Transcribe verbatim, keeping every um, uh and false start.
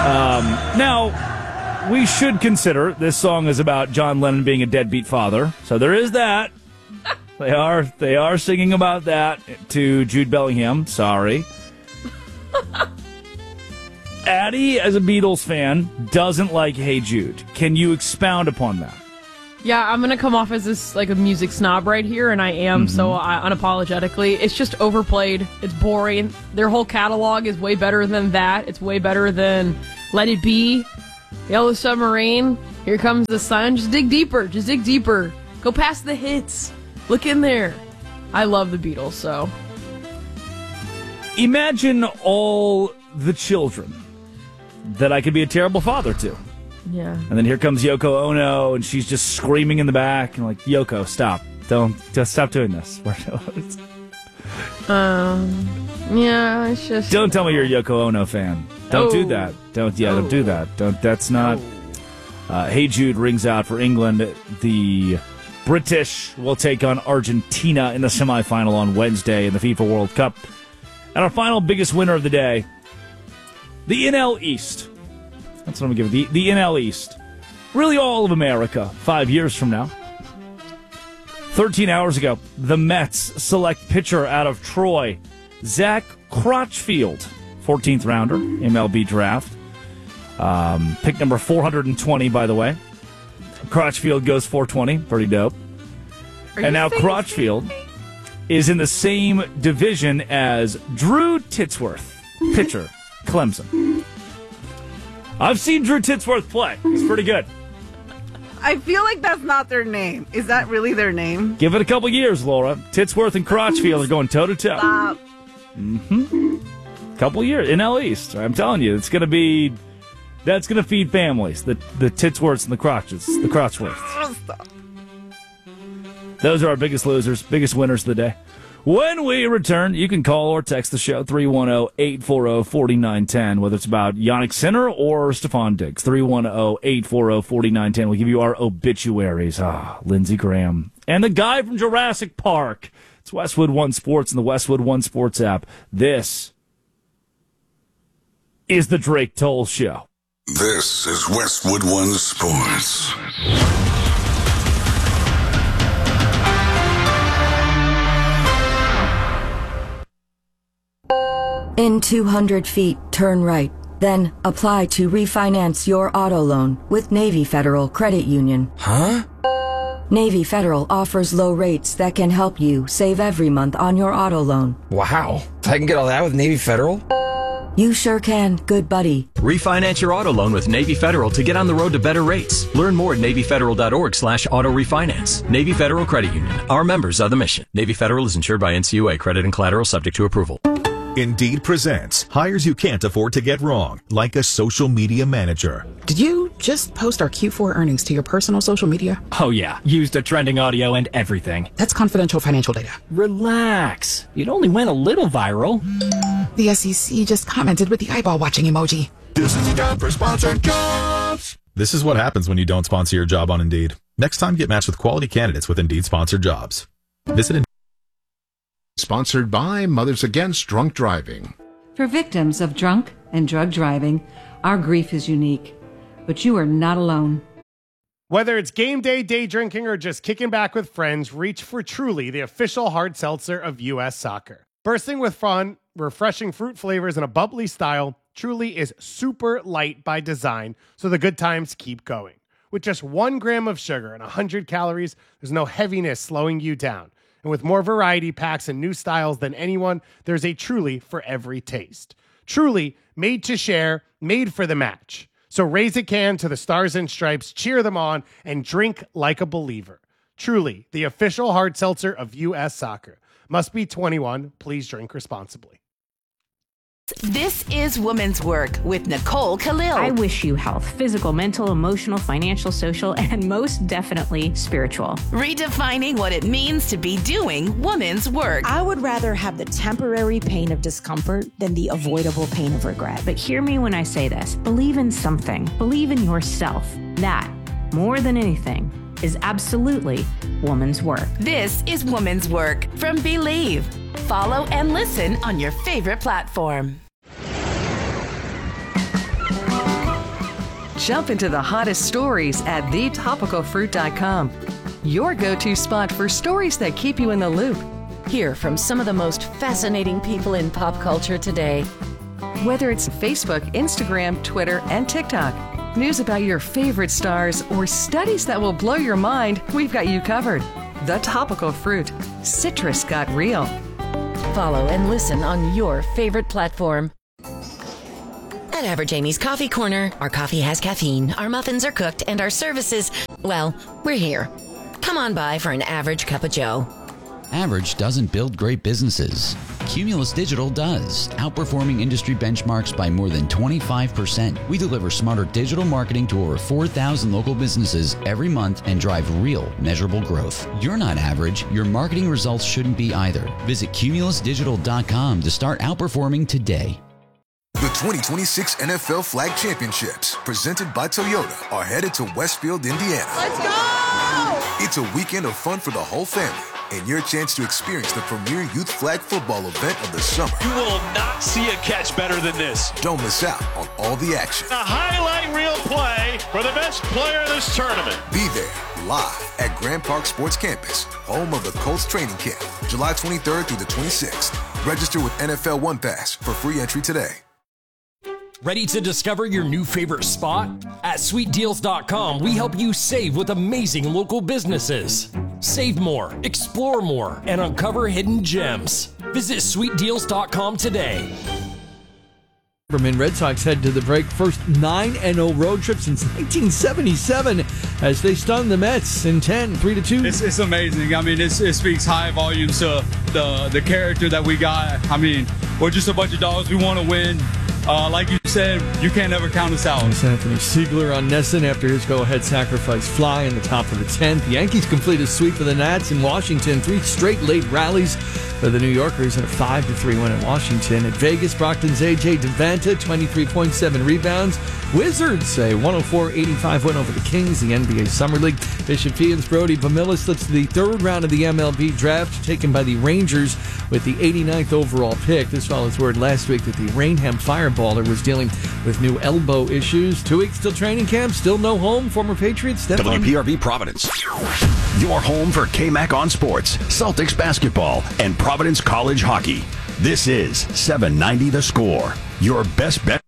Um, now, we should consider this song is about John Lennon being a deadbeat father. So there is that. They are they are singing about that to Jude Bellingham. Sorry. Addie, as a Beatles fan, doesn't like Hey Jude. Can you expound upon that? Yeah, I'm going to come off as this like a music snob right here, and I am, mm-hmm. so I, unapologetically. It's just overplayed. It's boring. Their whole catalog is way better than that. It's way better than Let It Be, Yellow Submarine, Here Comes the Sun. Just dig deeper. Just dig deeper. Go past the hits. Look in there. I love the Beatles, so. Imagine all the children that I could be a terrible father to. Yeah. And then here comes Yoko Ono, and she's just screaming in the back, and like, Yoko, stop. Don't, just stop doing this. um, yeah, it's just... Don't tell me you're a Yoko Ono fan. Don't oh. do that. Don't, yeah, oh. don't do that. Don't, that's not... Oh. Uh, Hey Jude rings out for England. The British will take on Argentina in the semifinal on Wednesday in the FIFA World Cup. And our final biggest winner of the day, the N L East. That's what I'm going to give it. The, the N L East. Really all of America five years from now. thirteen hours ago, the Mets select pitcher out of Troy, Zach Crotchfield, fourteenth rounder, M L B draft. Um, pick number four hundred twenty, by the way. Crotchfield goes four twenty. Pretty dope. Are and now Crotchfield is in the same division as Drew Titsworth, pitcher, Clemson. I've seen Drew Titsworth play. He's pretty good. I feel like that's not their name. Is that really their name? Give it a couple years, Laura. Titsworth and Crotchfield are going toe-to-toe. Stop. Mm-hmm. Couple years. N L East. I'm telling you, it's going to be... That's going to feed families. The the Titsworths and the Crotches. The Crotchworths. Stop. Those are our biggest losers, biggest winners of the day. When we return, you can call or text the show, three one zero, eight four zero, four nine one zero, whether it's about Yannick Sinner or Stephon Diggs. three one zero, eight four zero, four nine one zero. We'll give you our obituaries. Ah, Lindsey Graham. And the guy from Jurassic Park. It's Westwood One Sports and the Westwood One Sports app. This is the Drake Toll Show. This is Westwood One Sports. In two hundred feet, turn right. Then apply to refinance your auto loan with Navy Federal Credit Union. Huh? Navy Federal offers low rates that can help you save every month on your auto loan. Wow. I can get all that with Navy Federal? You sure can, good buddy. Refinance your auto loan with Navy Federal to get on the road to better rates. Learn more at NavyFederal.org slash auto refinance. Navy Federal Credit Union. Our members are the mission. Navy Federal is insured by N C U A. Credit and collateral subject to approval. Indeed presents hires you can't afford to get wrong, like a social media manager. Did you just post our Q four earnings to your personal social media? Oh yeah, used a trending audio and everything. That's confidential financial data. Relax. It only went a little viral. The S E C just commented with the eyeball watching emoji. This is the time for sponsored jobs. This is what happens when you don't sponsor your job on Indeed. Next time, get matched with quality candidates with Indeed sponsored jobs. Visit Indeed. Sponsored by Mothers Against Drunk Driving. For victims of drunk and drug driving, our grief is unique, but you are not alone. Whether it's game day, day drinking, or just kicking back with friends, reach for Truly, the official hard seltzer of U S Soccer. Bursting with fun, refreshing fruit flavors, and a bubbly style, Truly is super light by design, so the good times keep going. With just one gram of sugar and one hundred calories, there's no heaviness slowing you down. And with more variety packs and new styles than anyone, there's a Truly for every taste. Truly, made to share, made for the match. So raise a can to the Stars and Stripes, cheer them on, and drink like a believer. Truly, the official hard seltzer of U S Soccer. Must be twenty-one. Please drink responsibly. This is Women's Work with Nicole Khalil. I wish you health, physical, mental, emotional, financial, social, and most definitely spiritual. Redefining what it means to be doing women's work. I would rather have the temporary pain of discomfort than the avoidable pain of regret. But hear me when I say this. Believe in something. Believe in yourself. That, more than anything, is absolutely woman's work. This is Woman's Work from Believe. Follow and listen on your favorite platform. Jump into the hottest stories at the topical fruit dot com. Your go-to spot for stories that keep you in the loop. Hear from some of the most fascinating people in pop culture today. Whether it's Facebook, Instagram, Twitter, and TikTok, news about your favorite stars, or studies that will blow your mind, we've got you covered. The Topical Fruit. Citrus got real. Follow and listen on your favorite platform. At Average Amy's Coffee Corner, our coffee has caffeine, our muffins are cooked, and our services, well, we're here. Come on by for an average cup of joe. Average doesn't build great businesses. Cumulus Digital does, outperforming industry benchmarks by more than twenty-five percent. We deliver smarter digital marketing to over four thousand local businesses every month and drive real, measurable growth. You're not average. Your marketing results shouldn't be either. Visit cumulus digital dot com to start outperforming today. The twenty twenty-six N F L Flag Championships, presented by Toyota, are headed to Westfield, Indiana. Let's go! It's a weekend of fun for the whole family, and your chance to experience the premier youth flag football event of the summer. You will not see a catch better than this. Don't miss out on all the action. A highlight reel play for the best player of this tournament. Be there, live at Grand Park Sports Campus, home of the Colts training camp, July twenty-third through the twenty-sixth. Register with N F L One Pass for free entry today. Ready to discover your new favorite spot? At sweet deals dot com, we help you save with amazing local businesses. Save more, explore more, and uncover hidden gems. Visit sweet deals dot com today. Red Sox head to the break, first nine and oh road trip since nineteen seventy-seven as they stun the Mets in ten, three to two. It's, it's amazing. I mean, it's, it speaks high volumes to the, the character that we got. I mean, we're just a bunch of dogs. We want to win. Uh, like you said, you can't ever count us out. It's Anthony Siegler on Nesson after his go-ahead sacrifice fly in the top of the tenth. The Yankees complete a sweep of the Nats in Washington. Three straight late rallies for the New Yorkers and a five to three win in Washington. At Vegas, Brockton's A J Devanta, twenty-three point seven rebounds. Wizards a one oh four eighty-five win over the Kings, the N B A Summer League. Bishop Ian's Brody Bamilla slips to the third round of the M L B draft, taken by the Rangers with the eighty-ninth overall pick. This follows word last week that the Rainham Fireballer was dealing with new elbow issues. Two weeks till training camp, still no home. Former Patriots. Stefan. W P R V Providence. Your home for K-Mac on sports, Celtics basketball, and Providence College hockey. This is seven ninety The Score, your best bet.